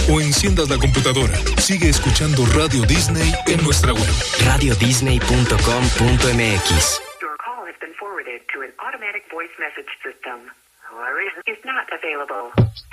o enciendas la computadora. Sigue escuchando Radio Disney en nuestra web. radiodisney.com.mx. Your call has been forwarded to an automatic voice message system. Is not available.